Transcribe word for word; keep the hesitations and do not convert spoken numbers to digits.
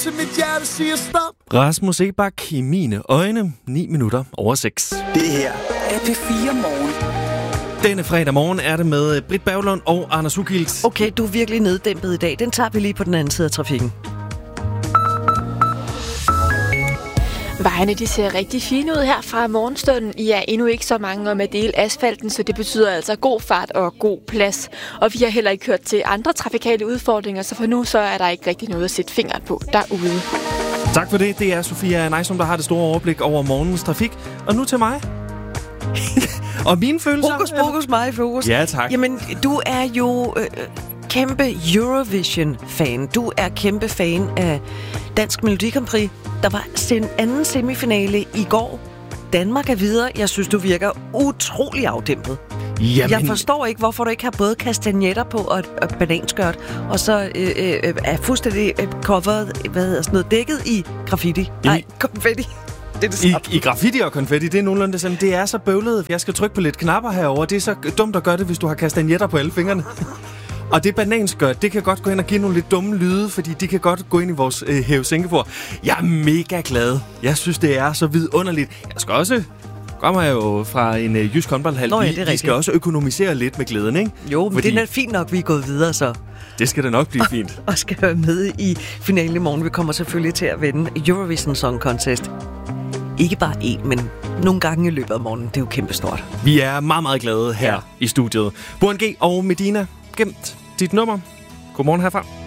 til mit hjerte siger stop. Rasmus Ebak i mine øjne, ni minutter over seks. Det her er P fire Morgen. Denne fredag morgen er det med Britt Berglund og Anders Ugilt. Okay, du er virkelig neddæmpet i dag. Den tager vi lige på den anden side af trafikken. Vejene de ser rigtig fine ud her fra morgenstunden. I er endnu ikke så mange om at dele asfalten, så det betyder altså god fart og god plads. Og vi har heller ikke hørt til andre trafikale udfordringer, så for nu så er der ikke rigtig noget at sætte fingeren på derude. Tak for det. Det er Sofia Nejsum, der har det store overblik over morgens trafik. Og nu til mig. Og mine følelser. Fokus, fokus, mig fokus. Ja, tak. Jamen, du er jo øh, kæmpe Eurovision-fan. Du er kæmpe fan af Dansk Melodi Grand Prix. Der var en anden semifinale i går. Danmark er videre. Jeg synes, du virker utrolig afdæmpet. Jamen. Jeg forstår ikke, hvorfor du ikke har både kastanjetter på og et, et bananskørt, og så øh, øh, er fuldstændig øh, coveret, hvad hedder sådan noget, dækket i graffiti. Nej, konfetti. Det er det I, I graffiti og konfetti, det er nogenlunde det samme. Det er så bøvlet. Jeg skal trykke på lidt knapper herover. Det er så dumt at gøre det, hvis du har kastanjetter på alle fingrene. Og det bananskørt, det kan godt gå ind og give nogle lidt dumme lyde, fordi de kan godt gå ind i vores øh, hæve-sænkebord. Jeg er mega glad. Jeg synes, det er så vidunderligt. Jeg skal også... kommer jeg jo fra en øh, jysk håndboldhal. Nå ja, vi, vi skal også økonomisere lidt med glæden, ikke? Jo, men fordi det er fint nok, vi er gået videre så. Det skal da nok blive fint. Og skal være med i finalen i morgen. Vi kommer selvfølgelig til at vinde Eurovision Song Contest. Ikke bare én, men nogle gange i løbet af morgenen. Det er jo kæmpestort. Vi er meget, meget glade her ja. i studiet. Boren G og Medina, gemt dit nummer. Godmorgen herfra.